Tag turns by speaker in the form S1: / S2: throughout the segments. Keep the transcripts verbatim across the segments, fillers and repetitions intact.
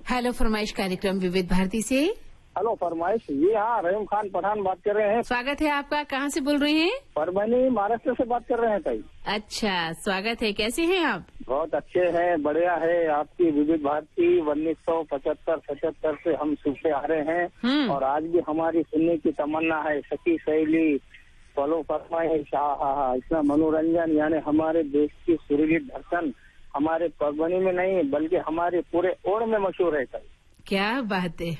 S1: Hello फरमाइश कार्यक्रम विविध भारती से।
S2: हेलो फरमाइश, ये हाँ रहीम खान पठान बात कर रहे हैं।
S1: स्वागत है आपका। कहाँ से बोल रहे हैं?
S2: परभनी महाराष्ट्र से बात कर रहे हैं ताई।
S1: अच्छा, स्वागत है। कैसे हैं आप?
S2: बहुत अच्छे हैं, बढ़िया है। आपकी विविध भारती उन्नीस सौ पचहत्तर पचहत्तर से हम सुनते आ रहे हैं और आज भी हमारी सुनने की तमन्ना है। सखी सहेली, फलो फरमाइश, हाँ हाँ हाँ इतना मनोरंजन, यानी हमारे देश की सुरीली धड़कन हमारे परभनी में नहीं बल्कि हमारे पूरे ओर में मशहूर है।
S1: क्या बात है।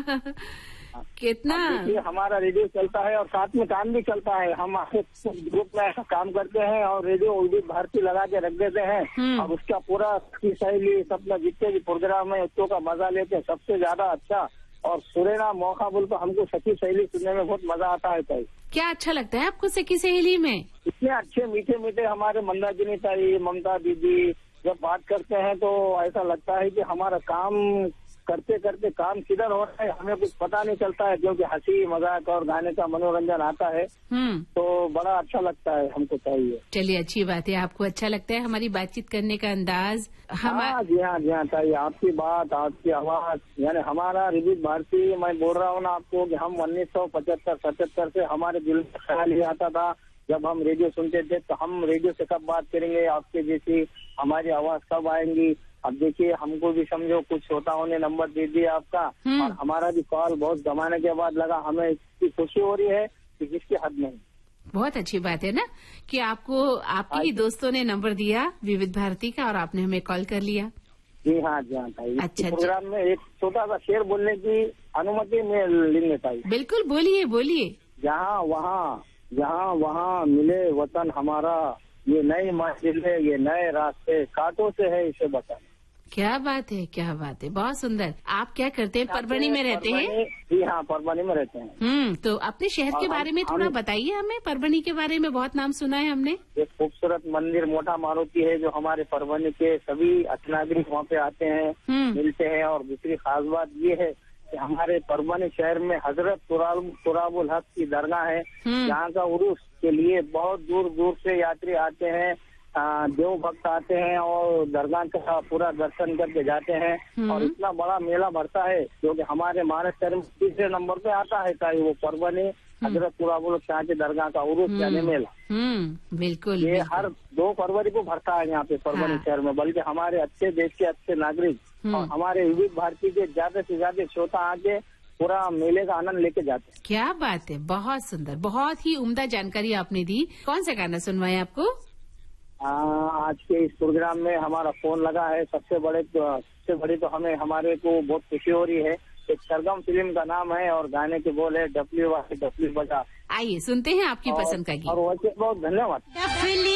S1: कितना
S2: हमारा रेडियो चलता है और साथ में काम भी चलता है। हम ग्रुप में ऐसा काम करते हैं और रेडियो विविध भारती लगा के रख देते हैं और उसका पूरा सहेली सब जितने भी प्रोग्राम है उसको का मजा लेते हैं। सबसे ज्यादा अच्छा और सुरेना मौका बोल तो हमको सखी सहेली सुनने में बहुत मजा आता है। ताई,
S1: क्या अच्छा लगता है आपको सखी सहेली में?
S2: इतने अच्छे मीठे मीठे हमारे मंदाकिनी ताई, ममता दीदी जब बात करते हैं तो ऐसा लगता है कि हमारा काम करते करते काम किधर हो रहा है हमें कुछ पता नहीं चलता है, क्योंकि हंसी मजाक और गाने का मनोरंजन आता है तो बड़ा अच्छा लगता है हमको। चाहिए
S1: चलिए, अच्छी बात है। आपको अच्छा लगता है हमारी बातचीत करने का अंदाज?
S2: हाँ जी हाँ जी हाँ चाहिए। आपकी बात, आपकी आवाज, यानी हमारा विविध भारती, मैं बोल रहा हूँ ना आपको कि हम उन्नीस सौ पचहत्तर पचहत्तर से हमारे दिल में ख्याल ये आता था जब हम रेडियो सुनते थे तो हम रेडियो से कब बात करेंगे, आपके जैसी हमारी आवाज कब आएंगी। अब देखिए हमको भी समझो कुछ होता होने नंबर दे दिया आपका और हमारा भी कॉल बहुत जमाने के बाद लगा। हमें इसकी खुशी हो रही है कि जिसकी हद नहीं।
S1: बहुत अच्छी बात है ना कि आपको आपके ही दोस्तों ने नंबर दिया विविध भारती का और आपने हमें कॉल कर लिया।
S2: जी हाँ जी हाँ ताई।
S1: अच्छा,
S2: प्रोग्राम में एक छोटा सा शेर बोलने की अनुमति में लेंगे ताई?
S1: बिल्कुल, बोलिए बोलिए।
S2: जहाँ वहाँ जहाँ वहाँ मिले वतन हमारा, ये नई मंजिलें ये नए रास्ते कांटों से है इसे बता।
S1: क्या बात है, क्या बात है, बहुत सुंदर। आप क्या करते हैं? परभनी में रहते हैं?
S2: जी हाँ, परभनी में रहते हैं।
S1: हम्म तो अपने शहर के बारे में थोड़ा बताइए हमें। परभनी के बारे में बहुत नाम सुना है हमने।
S2: एक खूबसूरत मंदिर मोटा मारुति है जो हमारे परभनी के सभी अच्छे नागरिक वहाँ पे आते हैं, मिलते हैं। और दूसरी खास बात ये है कि हमारे परभनी शहर में हजरत तुराबुल हक की दरगाह है, जहाँ का उर्स के लिए बहुत दूर दूर से यात्री आते हैं, देव भक्त आते हैं और दरगाह का पूरा दर्शन करके जाते हैं। और इतना बड़ा मेला भरता है जो कि हमारे महाराष्ट्र में तीसरे नंबर पे आता है। चाहे वो परभनी हजरत तुराबुल शाह की दरगाह का उर्स यानी मेला।
S1: हम्म बिल्कुल,
S2: ये हर दो फरवरी को भरता है यहाँ पे परभनी शहर में। बल्कि हमारे अच्छे देश के अच्छे नागरिक और हमारे विविध भारती के ज्यादा से ज्यादा श्रोता आके पूरा मेले का आनंद लेके जाते हैं।
S1: क्या बात है, बहुत सुंदर, बहुत ही उम्दा जानकारी आपने दी। कौन सा गाना सुनवाए आपको?
S2: आ, आज के इस प्रोग्राम में हमारा फोन लगा है। सबसे बड़े तो, सबसे बड़ी तो हमें हमारे को बहुत खुशी हो रही है। एक सरगम फिल्म का नाम है और गाने के बोल है डब्ल्यू वाई डब्ल्यू बजा।
S1: आइए सुनते हैं आपकी पसंद का गीत।
S2: और वैसे बहुत धन्यवाद।